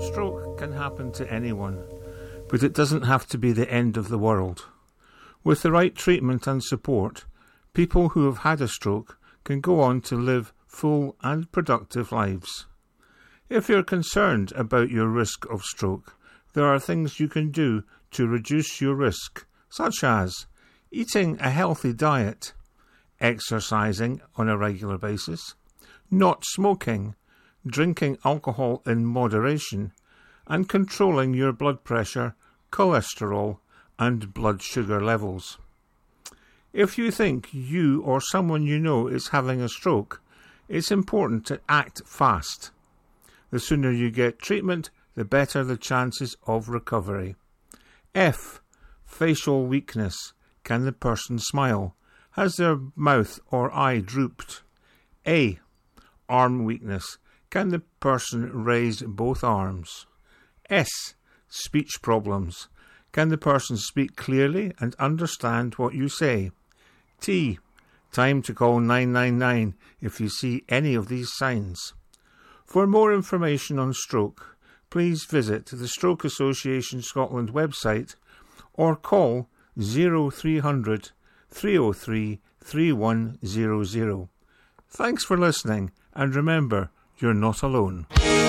Stroke can happen to anyone, but it doesn't have to be the end of the world. With the right treatment and support, people who have had a stroke can go on to live full and productive lives. If you're concerned about your risk of stroke, there are things you can do to reduce your risk, such as eating a healthy diet, exercising on a regular basis, not smoking, drinking alcohol in moderation, and controlling your blood pressure, cholesterol, and blood sugar levels. If you think you or someone you know is having a stroke, it's important to act fast. The sooner you get treatment, the better the chances of recovery. F. Facial weakness. Can the person smile? Has their mouth or eye drooped? A. Arm weakness. Can the person raise both arms? S. Speech problems. Can the person speak clearly and understand what you say? T. Time to call 999 if you see any of these signs. For more information on stroke, please visit the Stroke Association Scotland website or call 0300 303 3100. Thanks for listening, and remember, you're not alone.